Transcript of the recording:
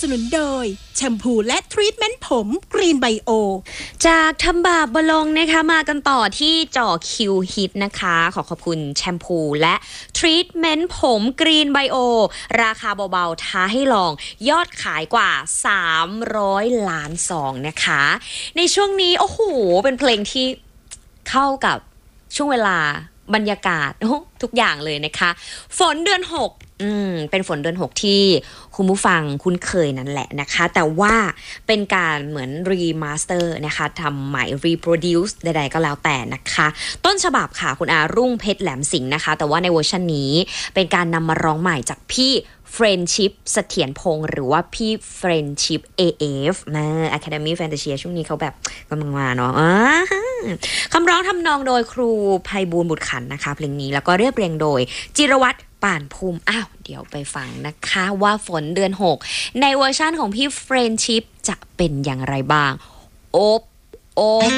นุนโดยแชมพูและทรีทเมนต์ผมกรีนไบโอจากทำบาปบลงนะคะมากันต่อที่จ่อคิวฮิตนะคะขอบคุณแชมพูและทรีทเมนต์ผมกรีนไบโอราคาเบาๆท้าให้ลองยอดขายกว่า300 ล้านซองนะคะในช่วงนี้โอ้โหเป็นเพลงที่เข้ากับช่วงเวลาบรรยากาศทุกอย่างเลยนะคะฝนเดือน6เป็นฝนเดือน6ที่คุณผู้ฟังคุ้นเคยนั่นแหละนะคะแต่ว่าเป็นการเหมือนรีมาสเตอร์นะคะทำใหม่รีโปรดิวซ์ใดๆก็แล้วแต่นะคะต้นฉบับค่ะคุณอารุ่งเพชรแหลมสิงห์นะคะแต่ว่าในเวอร์ชันนี้เป็นการนำมาร้องใหม่จากพี่เฟรนชิพเสถียรพงษ์หรือว่าพี่เฟรนชิพ AF นะ Academy Fantasia ช่วงนี้เขาแบบกำลังมาเนาะคำร้องทำนองโดยครูไพบูลย์บุตรขันธ์นะคะเพลงนี้แล้วก็เรียบเรียงโดยจิรวัตรป่านภูมิเดี๋ยวไปฟังนะคะว่าฝนเดือน6ในเวอร์ชั่นของพี่เฟรนชิพจะเป็นอย่างไรบ้างโอบ